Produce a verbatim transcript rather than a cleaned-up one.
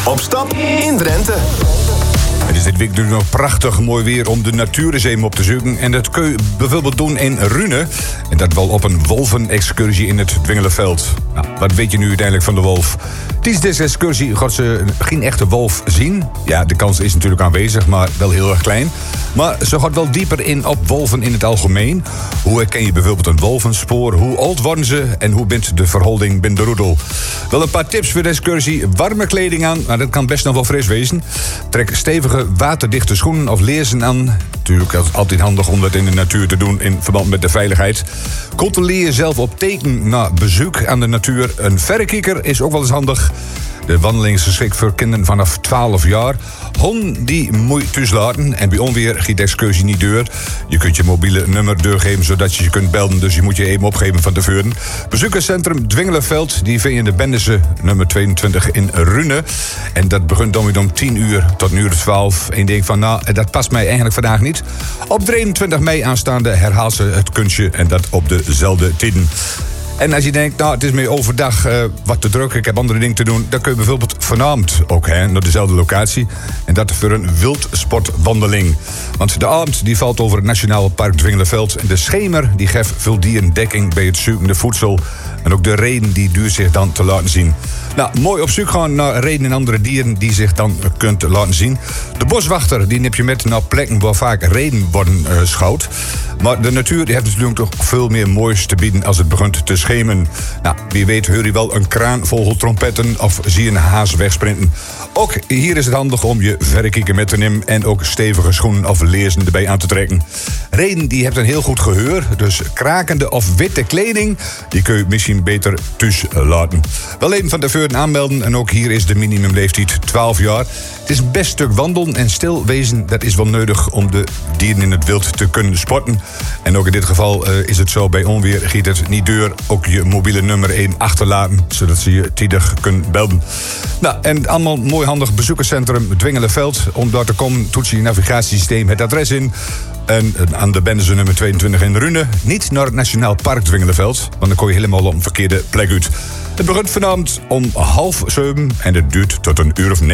Op stap in Drenthe. Het is dit week dus nog prachtig mooi weer om de natuur eens even op te zoeken. En dat kun je bijvoorbeeld doen in Rune. En dat wel op een wolvenexcursie in het Dwingelenveld. Nou, wat weet je nu uiteindelijk van de wolf? Tijdens deze excursie gaat ze geen echte wolf zien. Ja, de kans is natuurlijk aanwezig, maar wel heel erg klein. Maar ze gaat wel dieper in op wolven in het algemeen. Hoe herken je bijvoorbeeld een wolvenspoor? Hoe oud worden ze? En hoe bent de verhouding binnen de roedel? Wel een paar tips voor de excursie. Warme kleding aan, maar dat kan best nog wel fris wezen. Trek stevige waterdichte schoenen of leersen aan. Natuurlijk is het altijd handig om dat in de natuur te doen in verband met de veiligheid. Controleer jezelf op teken na bezoek aan de natuur. Een verrekijker is ook wel eens handig. De wandeling is geschikt voor kinderen vanaf twaalf jaar. Hond die moet je thuis laten. En bij onweer giet de excursie niet deur. Je kunt je mobiele nummer doorgeven zodat je je kunt belden. Dus je moet je even opgeven van tevoren. Bezoekerscentrum Dwingelenveld. Die vind je in de Bendessen nummer tweeëntwintig in Rune. En dat begint dan weer om tien uur tot een uur of twaalf. En je denkt van nou, dat past mij eigenlijk vandaag niet. Op drieëntwintig mei aanstaande herhaalt ze het kunstje. En dat op dezelfde tijden. En als je denkt, nou, het is meer overdag uh, wat te druk, ik heb andere dingen te doen, dan kun je bijvoorbeeld vanavond ook hè, naar dezelfde locatie. En dat voor een wildsportwandeling. Want de avond die valt over het Nationaal Park Dwingelenveld. En de schemer die geeft veel dieren dekking bij het zoekende voedsel. En ook de reden die duurt zich dan te laten zien. Nou, mooi op zoek gaan naar reden en andere dieren die zich dan kunt laten zien. De boswachter die nip je met naar plekken waar vaak reden worden uh, schouwd. Maar de natuur die heeft natuurlijk toch veel meer moois te bieden als het begint te schemen. Nou, wie weet hoor je wel een kraanvogel trompetten of zie je een haas wegsprinten. Ook hier is het handig om je verrekijker met te nemen en ook stevige schoenen of leersen erbij aan te trekken. Reden die heeft een heel goed geheur, dus krakende of witte kleding die kun je misschien beter thuis laten. Wel even van tevoren aanmelden en ook hier is de minimumleeftijd twaalf jaar. Het is een best stuk wandelen en stilwezen, dat is wel nodig om de dieren in het wild te kunnen spotten. En ook in dit geval uh, is het zo, bij onweer giet het niet deur. Ook je mobiele nummer één achterlaten, zodat ze je tijdig kunnen belden. Nou, en allemaal mooi handig bezoekerscentrum Dwingelenveld. Om daar te komen toets je navigatiesysteem het adres in. En aan de Bendessen nummer tweeëntwintig in Rune. Niet naar het Nationaal Park Dwingelenveld, want dan kom je helemaal op een verkeerde plek uit. Het begint vanavond om half zeven en het duurt tot een uur of negen.